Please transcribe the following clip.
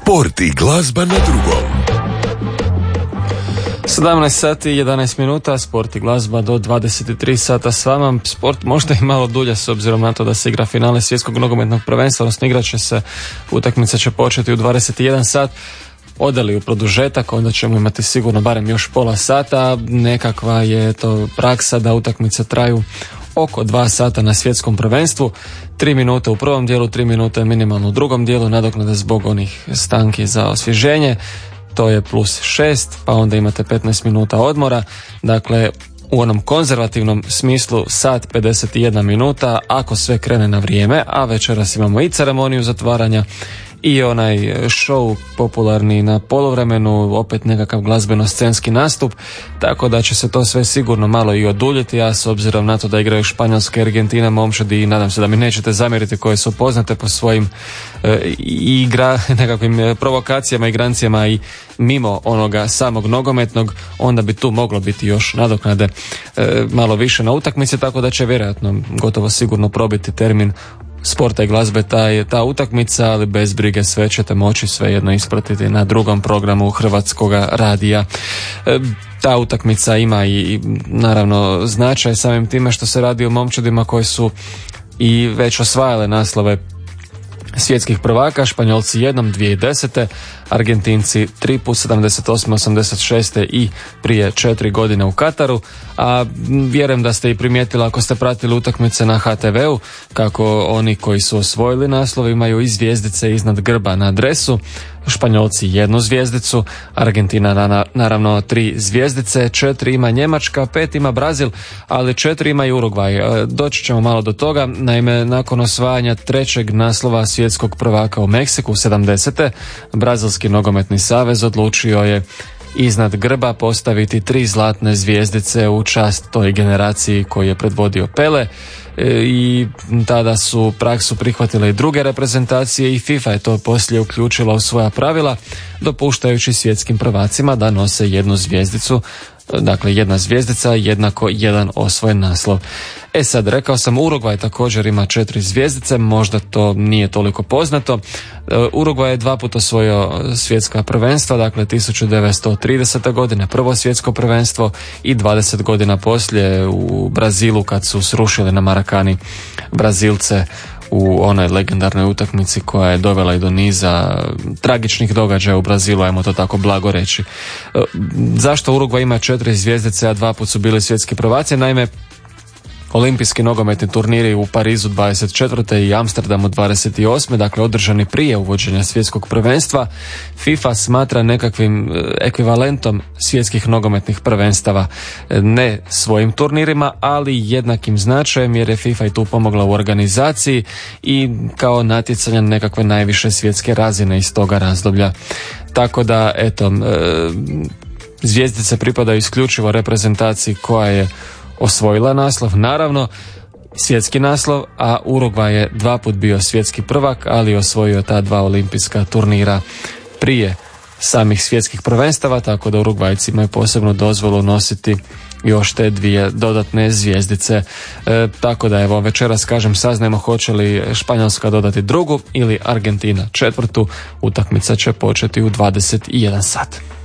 Sport i glazba na drugom. 17 sati i 11 minuta, sport i glazba do 23 sata s vama. Sport možda i malo dulje s obzirom na to da se igra finale svjetskog nogometnog prvenstva, odnosno igrat će se, utakmica će početi u 21 sat. Odali u produžetak, onda ćemo imati sigurno barem još pola sata. Nekakva je to praksa da utakmice traju oko 2 sata na svjetskom prvenstvu. 3 minute u prvom dijelu, 3 minute minimalno u drugom dijelu, nadoknade zbog onih stanki za osvježenje. To je plus 6, pa onda imate 15 minuta odmora. Dakle, u onom konzervativnom smislu sat 51 minuta ako sve krene na vrijeme, a večeras imamo i ceremoniju zatvaranja i onaj show popularni na poluvremenu, opet nekakav glazbeno-scenski nastup, tako da će se to sve sigurno malo i oduljiti, a s obzirom na to da igraju Španjolska i Argentina momčadi, i nadam se da mi nećete zamjeriti, koje su poznate po svojim nekakvim provokacijama, igrancijama i mimo onoga samog nogometnog, onda bi tu moglo biti još nadoknade malo više na utakmici, tako da će vjerojatno gotovo sigurno probiti termin sporta i glazbe ta utakmica, ali bez brige sve ćete moći svejedno ispratiti na drugom programu Hrvatskoga radija. Ta utakmica ima i naravno značaj samim time što se radi o momčadima koji su i već osvajale naslove svjetskih prvaka, Španjolci jednom 2010. Argentinci 3 put 78. 86. i prije 4 godine u Kataru, a vjerujem da ste i primijetili ako ste pratili utakmice na HTV-u kako oni koji su osvojili naslov imaju i zvjezdice iznad grba na dresu. Španjolci 1 zvjezdicu, Argentina naravno 3 zvjezdice, 4 ima Njemačka, 5 ima Brazil, ali 4 ima i Urugvaj. Doći ćemo malo do toga. Naime, nakon osvajanja 3. naslova svjetskog prvaka u Meksiku 70. Brazilski nogometni savez odlučio je iznad grba postaviti 3 zlatne zvjezdice u čast toj generaciji koju je predvodio Pele, i tada su praksu prihvatile i druge reprezentacije i FIFA je to poslije uključila u svoja pravila, dopuštajući svjetskim prvacima da nose 1 zvjezdicu. Dakle, 1 zvjezdica jednako 1 osvojen naslov. Sad, rekao sam, Urugvaj također ima 4 zvjezdice, možda to nije toliko poznato. Urugvaj je 2 puta osvojio svjetska prvenstva, dakle 1930. godine prvo svjetsko prvenstvo i 20 godina poslije u Brazilu kad su srušili na Marakani Brazilce u onoj legendarnoj utakmici koja je dovela i do niza tragičnih događaja u Brazilu, ajmo to tako blago reći. Zašto Urugvaj ima 4 zvjezdice, a 2 put su bili svjetski prvaci? Naime, olimpijski nogometni turniri u Parizu 24. i Amsterdamu 28. dakle održani prije uvođenja svjetskog prvenstva, FIFA smatra nekakvim ekvivalentom svjetskih nogometnih prvenstava, ne svojim turnirima, ali jednakim značajem, jer je FIFA i tu pomogla u organizaciji i kao natjecanja nekakve najviše svjetske razine iz toga razdoblja. Tako da, eto, zvjezdice pripadaju isključivo reprezentaciji koja je osvojila naslov, naravno svjetski naslov, a Urugvaj je 2 put bio svjetski prvak, ali osvojio ta 2 olimpijska turnira prije samih svjetskih prvenstava, tako da Urugvajci imaju posebnu dozvolu nositi još te 2 dodatne zvjezdice. Tako da evo večeras, kažem, saznajemo hoće li Španjolska dodati 2. ili Argentina 4. Utakmica će početi u 21 sat.